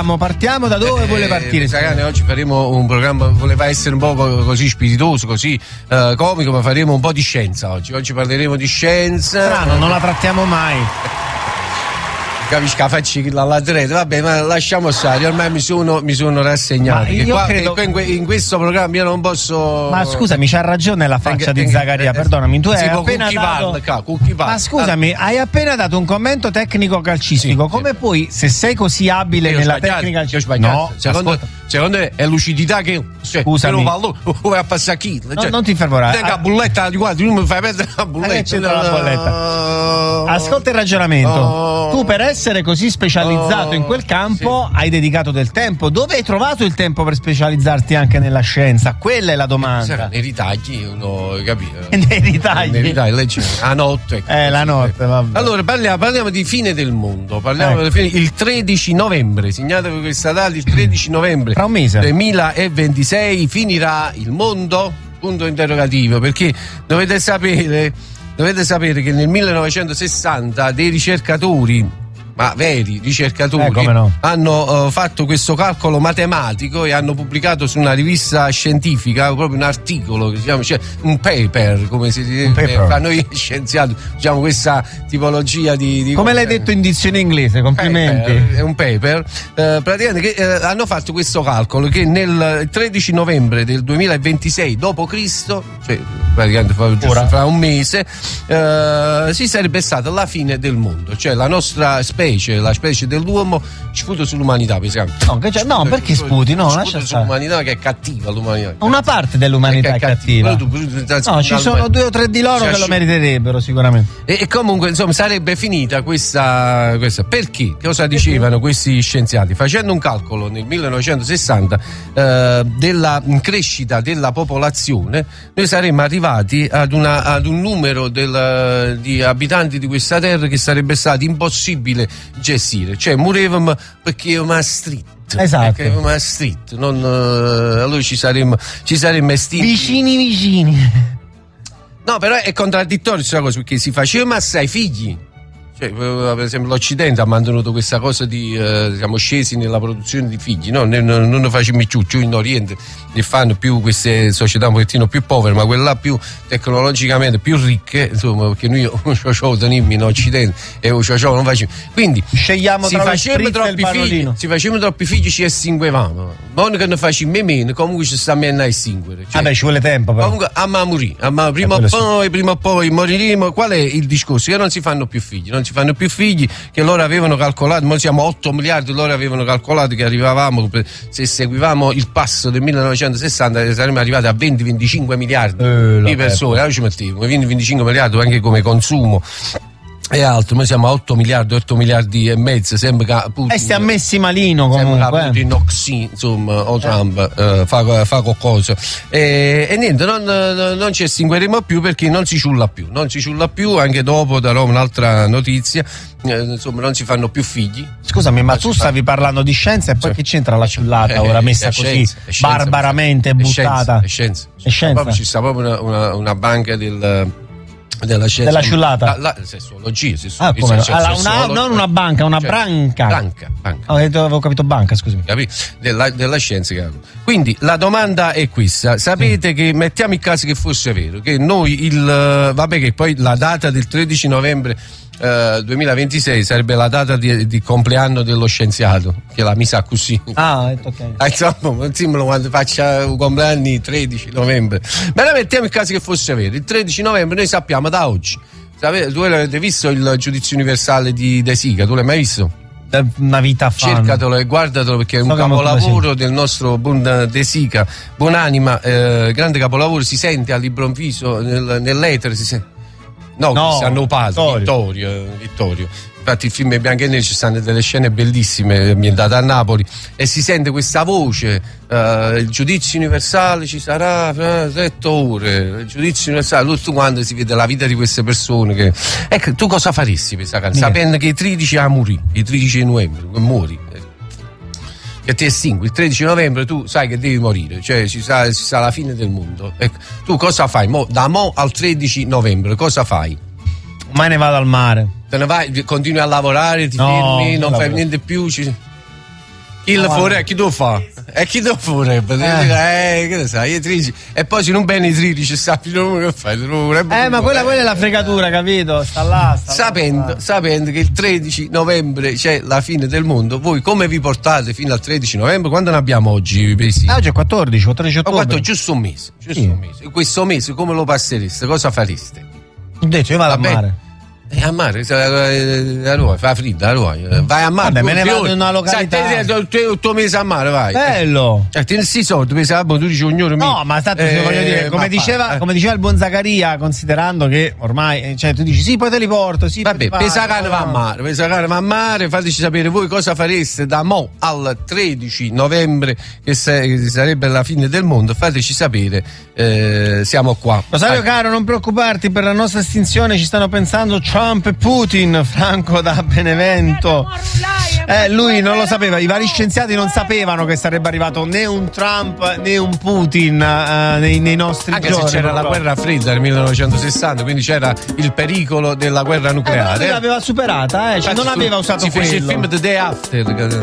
partiamo da dove vuole partire? Sagani, oggi faremo un programma, voleva essere un po' così spiritoso, così comico, ma faremo un po' di scienza oggi parleremo di scienza. Strano, non la trattiamo mai. Capisci che facci la treta, vabbè, ma lasciamo stare, ormai mi sono rassegnato. In questo programma io non posso. Ma scusami, c'ha ragione la faccia di Zaccaria, perdonami, tu hai appena dato. Ma scusami, hai appena dato un commento tecnico calcistico. Come puoi, se sei così abile nella tecnica calcistica? No, secondo me è lucidità che. Scusami. Vai a passare chi? Non ti fermare. La bolletta di qua, tu non mi fai perdere la bolletta. C'entra la bolletta. Ascolta il ragionamento. Tu per essere così specializzato in quel campo hai dedicato del tempo. Dove hai trovato il tempo per specializzarti anche nella scienza? Quella è la domanda. Nei ritagli, uno capito? Nei ritagli, a notte. La notte, vabbè. Allora parliamo di fine del mondo. Il 13 novembre, segnatevi questa data, il 13 novembre. Tra un mese. 2026 finirà il mondo? Punto interrogativo, perché dovete sapere che nel 1960 dei ricercatori, ma veri ricercatori, hanno fatto questo calcolo matematico e hanno pubblicato su una rivista scientifica proprio un articolo che si chiama, cioè un paper, come si dice fra noi scienziati, diciamo questa tipologia di come l'hai detto in dizione inglese, complimenti. È un paper, praticamente che hanno fatto questo calcolo che nel 13 novembre del 2026 dopo Cristo, cioè praticamente giusto fra un mese, si sarebbe stata la fine del mondo, cioè la nostra la specie dell'uomo sputa sull'umanità, no, perché sputi? No, lascia stare. Sull'umanità, che è cattiva l'umanità. Una parte dell'umanità è cattiva. No, ci sono 2 o 3 di loro che lo meriterebbero sicuramente. E comunque, insomma, sarebbe finita questa. Perché? Cosa dicevano questi scienziati? Facendo un calcolo nel 1960 della crescita della popolazione, noi saremmo arrivati ad un numero di abitanti di questa terra che sarebbe stato impossibile gestire, cioè morevamo perché è una street. Esatto. Allora ci saremmo estinti. Vicini. No, però è contraddittorio questa cosa, perché si faceva assai figli. Cioè, per esempio l'Occidente ha mantenuto questa cosa di siamo scesi nella produzione di figli, no? Non ne facciamo più in Oriente, ne fanno più queste società un pochettino più povere, ma quelle là più tecnologicamente più ricche, insomma, perché noi teniamo in Occidente e non facciamo. Quindi scegliamo si facevano troppi figli, ci estinguevamo. Ma non che ne facciamo meno, comunque ci stiamo a estinguere. Cioè, ci vuole tempo però. Comunque prima o poi moriremo. Qual è il discorso? Che non si fanno più figli, che loro avevano calcolato, noi siamo 8 miliardi, loro avevano calcolato che arrivavamo, se seguivamo il passo del 1960 saremmo arrivati a 20-25 miliardi di persone. Allora ci mettiamo 20-25 miliardi anche come consumo e altro. Noi siamo a 8 miliardi e mezzo, sembra che Putin stiamo messi malino comunque, Putin insomma, o Trump fa qualcosa e niente, non ci estingueremo più perché non si ciulla più. Anche dopo darò un'altra notizia, insomma non si fanno più figli. Scusami, ma tu stavi parlando di scienza e poi che c'entra la ciullata ora messa così barbaramente buttata? È scienza. Proprio ci sta proprio una banca della ciullata, la sessuologia, non una banca, una branca. Avevo capito banca, scusami. Della scienza. Quindi la domanda è questa: sapete che mettiamo il caso che fosse vero che noi che poi la data del 13 novembre 2026 sarebbe la data di compleanno dello scienziato, che l'ha messa così. Insomma, quando faccia un compleanno il 13 novembre. Ma noi mettiamo il caso che fosse vero. Il 13 novembre noi sappiamo da oggi. Tu avete visto il giudizio universale di De Sica? Tu l'hai mai visto? Una vita fa. Cercatelo e guardatelo, perché è un capolavoro del nostro buon De Sica, buonanima, grande capolavoro. Si sente all'improvviso nell'etere, si sente. No, Cristiano Padre, Vittorio. Infatti il film è bianco e nero, ci stanno delle scene bellissime ambientate a Napoli e si sente questa voce, il giudizio universale ci sarà fra 7 ore, il giudizio universale, tutto quando si vede la vita di queste persone ecco, tu cosa faresti per questa canzone? Sapendo che il 13 morì, il 13 novembre muori, che ti estingui il 13 novembre, tu sai che devi morire, cioè ci sarà la fine del mondo. Ecco, tu cosa fai? Da mo al 13 novembre cosa fai? Me ne vado al mare. Te ne vai, continui a lavorare, ti fermi, non fai niente più. chi lo fa? E chi lo farebbe? Che ne sai, 13. E poi se non bene i 13 sappi che fai. Ma quella è la fregatura, capito? Sta là. Sapendo che il 13 novembre c'è la fine del mondo, voi come vi portate fino al 13 novembre? Quando ne abbiamo oggi? Oggi è 14 ottobre. Giusto un mese. Questo mese come lo passereste? Cosa fareste? Invece io vado a mare. A mare, a Roma, fa freddo a Roma. Vai a mare. Vabbè, me ne vado in una località. Sai, il tuo mese a mare, vai. Bello. Tieni sti soldi, pensavo, tu dici ognuno. No, ma tanto voglio dire, come diceva il buon Zaccaria, considerando che ormai, tu dici sì, poi te li porto, sì. Vabbè, Pesacane va a mare, fateci sapere voi cosa fareste da mo al 13 novembre, che sarebbe la fine del mondo. Fateci sapere, siamo qua. Rosario caro, non preoccuparti, per la nostra estinzione ci stanno pensando Trump e Putin. Franco da Benevento. Lui non lo sapeva, i vari scienziati non sapevano che sarebbe arrivato né un Trump né un Putin nei nostri giorni. Anche se c'era la guerra fredda nel 1960, quindi c'era il pericolo della guerra nucleare. Lui l'aveva superata, non aveva usato quello. Si fece il film The Day After.